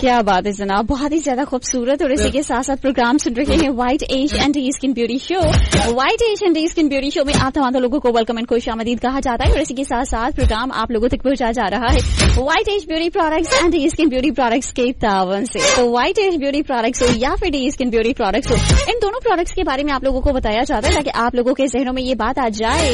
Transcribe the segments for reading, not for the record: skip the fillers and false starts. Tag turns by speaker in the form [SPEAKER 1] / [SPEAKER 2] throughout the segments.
[SPEAKER 1] क्या बात है जनाब, बहुत ही ज्यादा खूबसूरत। और इसी के साथ साथ प्रोग्राम सुन रहे हैं white as and skin beauty show. White as and skin beauty show में आप तमाम लोगों को वेलकम एंड खुशामदीद कहा जाता है। और इसी के साथ साथ प्रोग्राम आप लोगों तक पहुंचाया जा रहा है white as beauty products and skin beauty products के तावन से। तो व्हाइट एज ब्यूटी प्रोडक्ट्स हो या फिर स्किन ब्यूटी प्रोडक्ट्स हो, इन दोनों प्रोडक्ट्स के बारे में आप लोगों को बताया जाता है ताकि आप लोगों के जहनों में ये बात आ जाए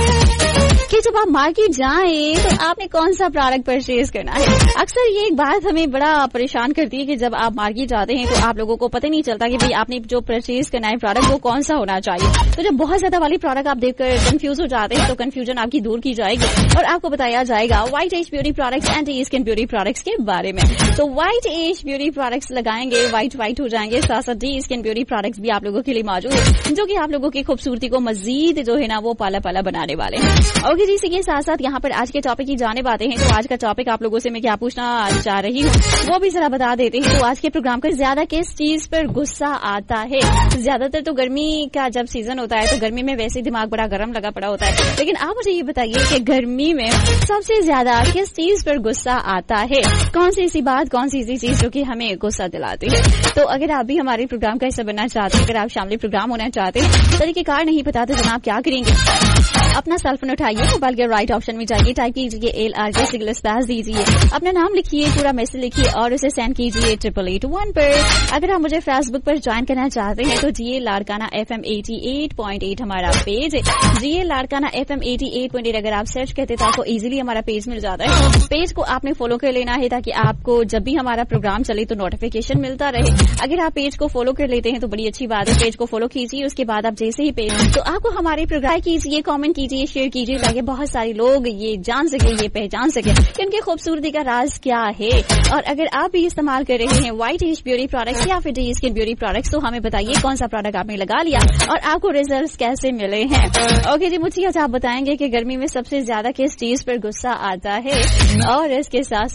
[SPEAKER 1] कि जब आप मार्केट जाएं तो आपने कौन सा प्रोडक्ट परचेज करना है। अक्सर ये एक बात हमें बड़ा परेशान करती है कि जब आप मार्केट जाते हैं तो आप लोगों को पता नहीं चलता कि भाई आपने जो परचेज करना है प्रोडक्ट वो कौन सा होना चाहिए। तो जब बहुत ज्यादा वाली प्रोडक्ट आप देखकर कंफ्यूज हो जाते हैं तो कंफ्यूजन आपकी दूर की जाएगी और आपको बताया जाएगा white as beauty products and skin beauty products के बारे में। तो व्हाइट एज ब्यूटी प्रोडक्ट्स लगाएंगे, व्हाइट हो जाएंगे, साथ साथ डी स्किन ब्यूटी प्रोडक्ट्स भी आप लोगों के लिए मौजूद है जो कि आप लोगों की खूबसूरती को मजीद जो है ना वो पाला पाला बनाने वाले हैं। ओके जी, इसी के साथ साथ यहाँ पर आज के टॉपिक की जाने बातें हैं। तो आज का टॉपिक आप लोगों से मैं क्या पूछना चाह रही हूँ वो भी जरा बता देते हैं। तो आज के प्रोग्राम का ज्यादा किस चीज पर गुस्सा आता है? ज्यादातर तो गर्मी का जब सीजन होता है तो गर्मी में वैसे दिमाग बड़ा गर्म लगा पड़ा होता है, लेकिन आप मुझे ये बताइए कि गर्मी में सबसे ज्यादा किस चीज पर गुस्सा आता है? कौन सी ऐसी बात, कौन सी ऐसी चीज जो कि हमें गुस्सा दिलाती है? तो अगर आप भी हमारे प्रोग्राम का हिस्सा बनना चाहते हैं, अगर आप शामिल प्रोग्राम होना चाहते हैं, तरीकेकार नहीं पता तो जनाब क्या करेंगे, अपना सेल फोन उठाइए, मोबाइल के राइट ऑप्शन में जाइए, टाइप कीजिए LRJ सिग्नल स्पेस दीजिए, अपना नाम लिखिए, पूरा मैसेज लिखिए और उसे सेंड कीजिए 8881 पर। अगर आप मुझे फेसबुक पर ज्वाइन करना चाहते हैं तो GA लाड़काना FM 88.8 हमारा पेज है। GA लाड़काना FM 88.8 अगर आप सर्च करते तो आपको इजीली हमारा पेज मिल जाता है। पेज को आपने फॉलो कर लेना है ताकि आपको जब भी हमारा प्रोग्राम चले तो नोटिफिकेशन मिलता रहे। अगर आप पेज को फॉलो कर लेते हैं तो बड़ी अच्छी बात है। पेज को फॉलो कीजिए, उसके बाद आप जैसे ही पेज तो आपको हमारे प्रोग्राम कीजिए, कॉमेंट कीजिए, शेयर कीजिए ताकि बहुत सारे लोग ये जान सके, ये पहचान सके कि उनकी खूबसूरती का राज क्या है। और अगर आप भी इस्तेमाल कर रहे हैं व्हाइट एज ब्यूटी प्रोडक्ट्स या फिर डी स्किन ब्यूटी प्रोडक्ट्स तो हमें बताइए कौन सा प्रोडक्ट आपने लगा लिया और आपको रिजल्ट्स कैसे मिले हैं। ओके जी, मुझे आज आप बताएंगे कि गर्मी में सबसे ज्यादा किस चीज पर गुस्सा आता है। और इसके साथ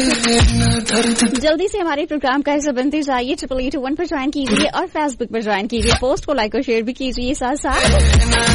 [SPEAKER 1] साथ जल्दी से हमारे प्रोग्राम का हिस्सा बनते जाइए, 8881 पर ज्वाइन कीजिए और फेसबुक पर ज्वाइन कीजिए, पोस्ट को लाइक और शेयर भी कीजिए साथ साथ